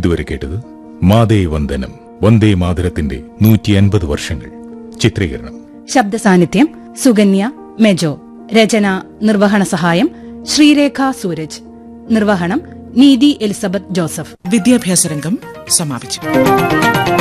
ഇതുവരെ കേട്ടത് മാതേ വന്ദനം, വന്ദേ മാതരത്തിന്റെ 150 വർഷങ്ങൾ. ചിത്രീകരണം ശബ്ദ സാന്നിധ്യം സുകന്യ മെജോ. രചന നിർവഹണ സഹായം ശ്രീരേഖ സൂരജ്. നിർവഹണം നീതി എലിസബത്ത് ജോസഫ്. വിദ്യാഭ്യാസ രംഗം സമാപിച്ചു.